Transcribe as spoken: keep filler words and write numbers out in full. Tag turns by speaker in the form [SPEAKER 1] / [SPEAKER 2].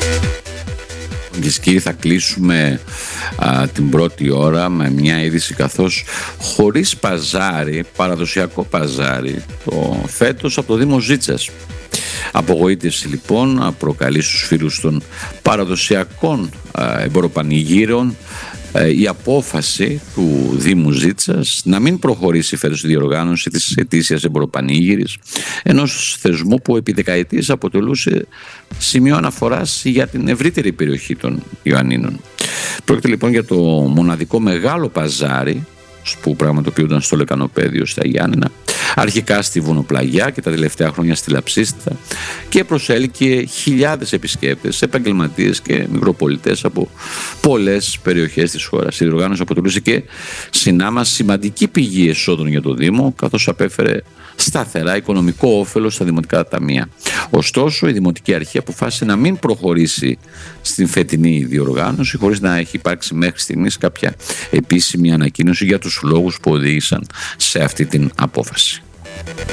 [SPEAKER 1] Κυρίες και κύριοι, θα κλείσουμε α, την πρώτη ώρα με μια είδηση, καθώς χωρίς παζάρι, παραδοσιακό παζάρι, το φέτος από το Δήμο Ζήτσας. Απογοήτευση λοιπόν προκαλεί στους φίλους των παραδοσιακών α, εμποροπανηγύρων η απόφαση του Δήμου Ζήτσας να μην προχωρήσει φέτος η διοργάνωση της ετήσιας εμποροπανήγυρης, ενός θεσμού που επί δεκαετίες αποτελούσε σημείο αναφοράς για την ευρύτερη περιοχή των Ιωαννίνων. Πρόκειται λοιπόν για το μοναδικό μεγάλο παζάρι που πραγματοποιούνταν στο Λεκανοπαίδιο στα Γιάννενα, αρχικά στη Βουνοπλαγιά και τα τελευταία χρόνια στη Λαψίστα, και προσέλκυε χιλιάδες επισκέπτες, επαγγελματίες και μικροπολιτές από πολλές περιοχές της χώρας. Η διοργάνωση αποτελούσε και συνάμα σημαντική πηγή εσόδων για το Δήμο, καθώς απέφερε σταθερά οικονομικό όφελος στα δημοτικά ταμεία. Ωστόσο, η Δημοτική Αρχή αποφάσισε να μην προχωρήσει στην φετινή διοργάνωση, χωρίς να έχει υπάρξει μέχρι στιγμής κάποια επίσημη ανακοίνωση για τους λόγους που οδήγησαν σε αυτή την απόφαση.